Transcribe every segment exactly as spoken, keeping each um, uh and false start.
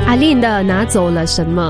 阿令的拿走了什么？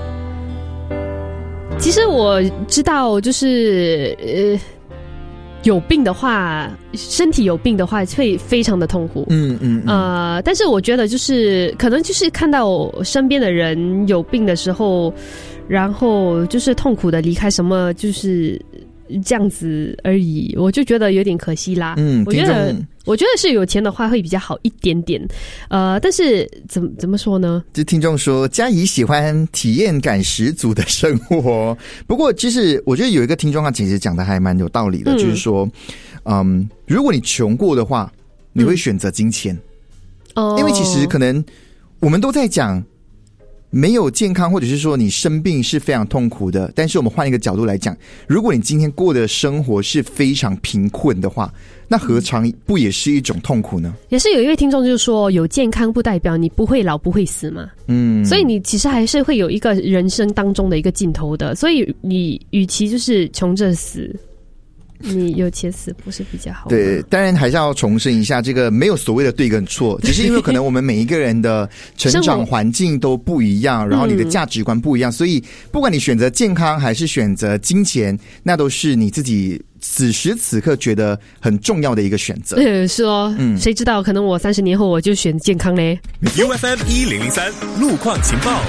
其实我知道，就是呃，有病的话，身体有病的话，会非常的痛苦。 嗯嗯嗯呃，但是我觉得就是可能就是看到身边的人有病的时候，然后就是痛苦的离开，什么就是这样子而已，我就觉得有点可惜啦。 嗯， 我觉得我觉得是有钱的话会比较好一点点，呃，但是怎么怎么说呢？ 这听众说嘉怡喜欢体验感十足的生活，不过其实我觉得有一个听众他其实讲的还蛮有道理的，嗯、就是说，嗯，如果你穷过的话，你会选择金钱，哦、嗯，因为其实可能我们都在讲。没有健康，或者是说你生病是非常痛苦的，但是我们换一个角度来讲，如果你今天过的生活是非常贫困的话，那何尝不也是一种痛苦呢？ 也是有一位听众就说，有健康不代表你不会老不会死嘛。嗯，所以你其实还是会有一个人生当中的一个尽头的，所以你与其就是穷着死，你有钱死不是比较好？ 对，当然还是要重申一下，这个没有所谓的对跟错，只是因为可能我们每一个人的成长环境都不一样，然后你的价值观不一样，所以不管你选择健康还是选择金钱，那都是你自己此时此刻觉得很重要的一个选择。 嗯，是哦，嗯，谁知道可能我三十年后我就选健康嘞。 U F M 一零零三路况情报。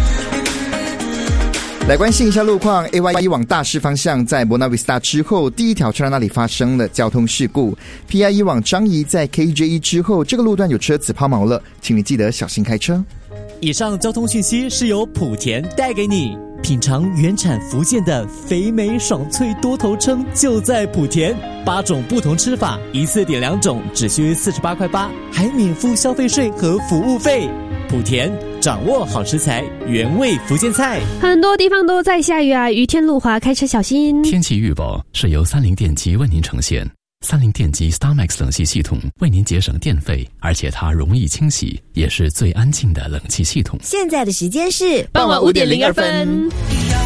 来关心一下路况 ，A Y 一往大师方向在 Buona Vista 之后，第一条车那里发生了交通事故。P I 一往樟宜在 K J 一之后，这个路段有车子抛锚了，请你记得小心开车。 以上交通讯息是由莆田带给你。品尝原产福建的肥美爽脆多头鲭就在莆田，八种不同吃法，一次点两种，只需四十八块八，还免付消费税和服务费。莆田掌握好食材，原味福建菜。 很多地方都在下雨啊，雨天路滑，开车小心。 天气预报是由三菱电机为您呈现。三菱电机 StarMax 冷气系统为您节省电费，而且它容易清洗，也是最安静的冷气系统。 现在的时间是傍晚五点零二分。